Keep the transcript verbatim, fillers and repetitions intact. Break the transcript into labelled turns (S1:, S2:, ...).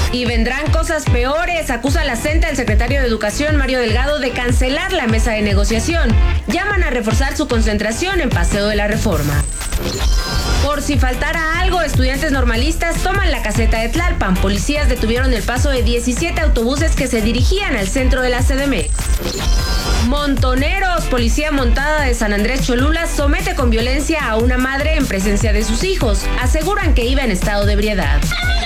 S1: Y vendrán cosas peores, acusa la CENTE al secretario de Educación, Mario Delgado, de cancelar la mesa de negociación. Llaman a reforzar su concentración en Paseo de la Reforma. Por si faltara algo, estudiantes normalistas toman la caseta de Tlalpan. Policías detuvieron el paso de diecisiete autobuses que se dirigían al centro de la C D M X. Montoneros, policía montada de San Andrés Cholula, somete con violencia a una madre en presencia de sus hijos. Aseguran que iba en estado de ebriedad.